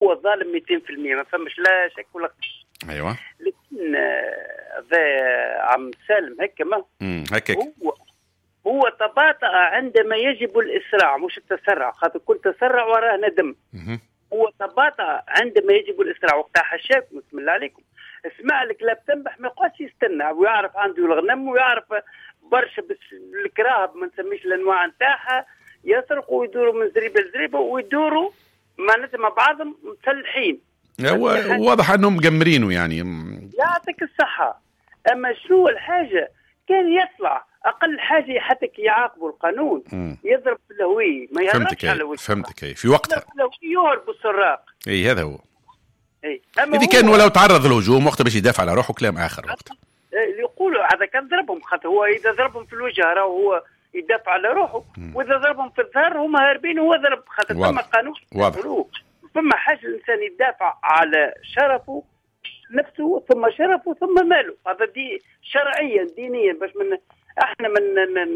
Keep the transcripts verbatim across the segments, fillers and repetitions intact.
هو ظالم مئتين في المئة، ما فمش لا شك ولا قش. ايوه لكن ذا عم سالم هكا ما هكا هو هو تباطأ عندما يجب الإسراع مش التسرع، خاطر كل تسرع وراه ندم. هو تباطأ عندما يجب الإسراع. وقتها حشاكم بسم الله عليكم اسمع لك لا بتنبح ما يقعدش يستنى ويعرف عنده الغنم ويعرف برشا بالكراهب ما نسميش الأنواع نتاعها، يسرقوا ويدوروا من زريبة لزريبة ويدوروا معناتها مع بعضهم مسلحين. واضح أنهم مجمرينه يعني. يعطيك الصحة. أما شنو الحاجة كان يطلع أقل حاجة حتى كي يعاقبوا القانون م. يضرب في الهوية ما يهربش على وجهه. فهمتك كيف في وقتها يهرب السراق. اي هذا هو. اي إذا كان ولو تعرض الهجوم وقتها باش يدافع على روحه كلام آخر وقتها. يقولوا هذا كان ضربهم، خاطر هو إذا ضربهم في الوجه راهو هو يدافع على روحه م. وإذا ضربهم في الظهر هم هاربين وهو ضرب، خاطر ثم قانون ثم حاجة الإنسان يدافع على شرفه نفسه ثم شرفه ثم ماله. هذا دي شرعيا دينيا باش من احنا من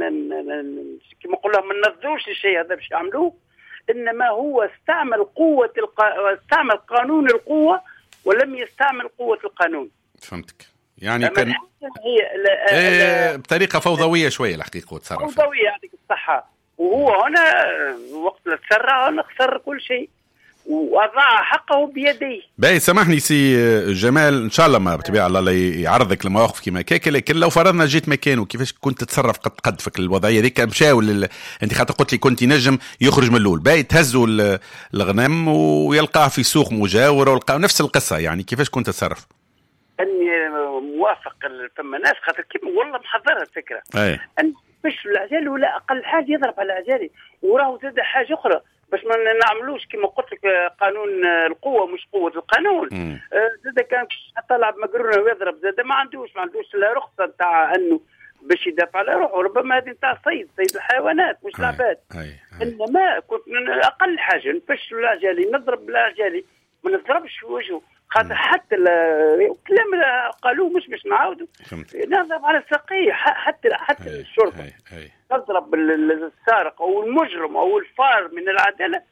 كما نقولوا ما ننظروش الشيء هذا باش يعملوه، انما هو استعمل قوه الق... استعمل قانون القوه ولم يستعمل قوه القانون. فهمتك يعني كان هي لا... إيه بطريقه فوضويه شويه الحقيقه وتصرف فوضويه. يعطيك الصحه. وهو هنا وقت اللي تسرع هنا خسر كل شيء وأضاع حقه بيديه. باهي سامحني سي جمال، إن شاء الله ما بطبيعة الله يعرضك لمواقف كما كيك، لكن لو فرضنا جيت مكانه كيفاش كنت تتصرف قد قد فك الوضعية ذيك؟ مشاول ال... أنت خاطر قلت لي كنت نجم يخرج من الأول، باهي تهزوا الغنم ويلقاه في سوق مجاور ويلقاه نفس القصة، يعني كيفاش كنت تتصرف؟ أني موافق فما ناس خاطر كيف والله محضرها الفكرة أن باش العجالي ولا أقل حاجة يضرب على العجالي، وراه زاد حاجة أخرى باش ما نعملوش كما قلت لك قانون القوه مش قوه القانون. زاد كان حتى لعب مقرونه ويضرب زاد ما عندوش ما عندوش لا رخصه نتاع انه باش يدافع على روحه، ربما هذه نتاع صيد صيد الحيوانات مش لعبات. انما كنت اقل حاجه نفش العجالي نضرب العجالي ما نضربش في وجهه، خاطر حتى الكلام قالوه مش باش نعاودوا نضرب على الساقيه حتى حتى الشرطه تضرب السارق او المجرم او الفار من العداله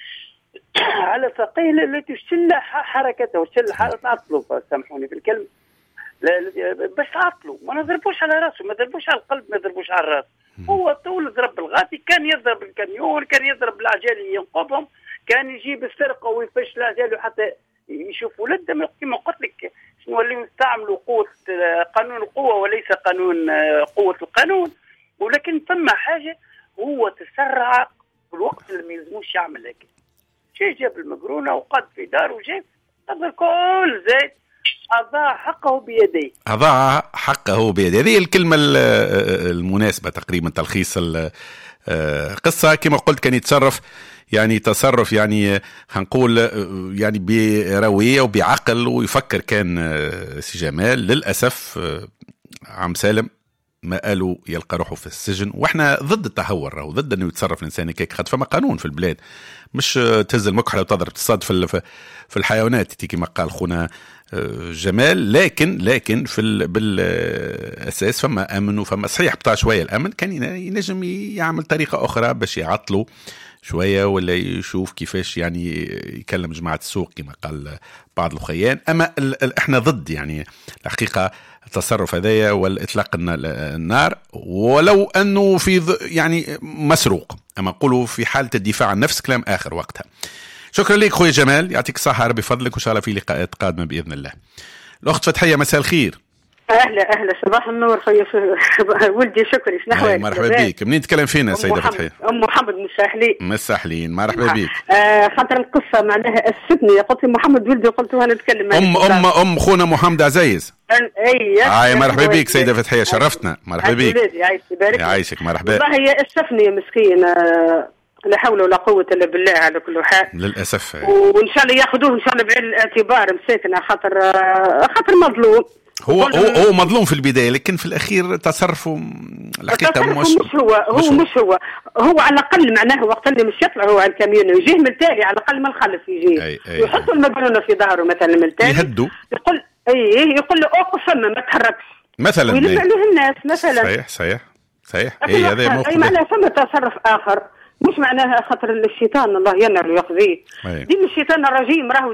على ساقيه التي تشل حركته وتشل حركته عطله، سامحوني في الكلمه باش عطله ما نضربوش على راسه ما نضربوش على القلب ما نضربوش على الراس. هو طول ضرب الغافي كان يضرب الكاميون كان يضرب العجالي ينقبهم كان يجيب السرقه ويفش العجالي حتى يشوف ولده كما قلت لك شنو اللي نستعملوا قوه قانون القوه وليس قانون قوه القانون. ولكن ثم حاجه هو تسرع في الوقت اللي ما يلزموش يعمل هيك، شي جاب المقرونه وقد في داره وجاب هذا الكل زاد أضاع حقه بيديه. أضاع حقه بيديه، هذه الكلمة المناسبة تقريبا تلخيص القصة. كما قلت كان يتصرف يعني تصرف يعني هنقول يعني بروية وبعقل ويفكر كان سي جمال. للأسف عم سالم ما قالوا يلقى روحه في السجن، واحنا ضد التهور وضد انه يتصرف الانسان هيك، خاطر فما قانون في البلاد مش تهز المكحله وتضرب تصاد في في الحيوانات كما قال خونا جمال. لكن لكن في بالاساس فما امن وفما صحيح بتاع شويه الامن كان ينجم يعمل طريقه اخرى باش يعطلوا شويه ولا يشوف كيفاش يعني يكلم جماعه السوق كما قال بعض الخيان. اما احنا ضد يعني الحقيقه التصرف هذايا والاطلاق النار ولو انه في يعني مسروق، اما نقولوا في حاله الدفاع عن نفس كلام اخر وقتها. شكرا لك خويا جمال، يعطيك الصحه ربي فضلك وان شاء الله في لقاءات قادمه باذن الله. الاخت فتحيه مساء الخير. اهلا اهلا صباح النور خويا ولدي شكري شنو احوالك؟ مرحبا بك. منين تكلم فينا سيده فتحيه؟ ام محمد من الساحلين. من الساحلين مرحبا بك. آه خاطر القصه معناها اسفتني، قلت لي محمد ولدي قلت له انا نتكلم ام ام ام خونا محمد عزيز. اي هاي مرحبا بك سيده فتحيه شرفتنا. مرحبا بك. يعيشك يبارك يعيشك مرحبا. والله هي اسفني مسكين آه لا حول ولا قوة إلا بالله على كل حال. للأسف. وإن شاء الله يأخذوه إن شاء الله بعين الاعتبار مساكنة خاطر خاطر مظلوم. هو هو هو مظلوم في البداية لكن في الأخير تصرفه الحقيقة مش, مش هو هو مش هو. مش هو هو على الأقل معناه وقت اللي مش يطلع هو على الكاميون يجيه من التالي على الأقل من الخلف يجيه يحطوا المقرونة في ظهره مثلا من التالي يهدوا يقول إيه يقول له أوقف ما تحركش مثلا ويلف عليه الناس مثلا. صحيح صحيح صحيح. إيه هذا موقف. أي معناه ثم تصرف آخر مش معناها خاطر الشيطان الله ينعل ويقضيه. دي الشيطان الرجيم راهو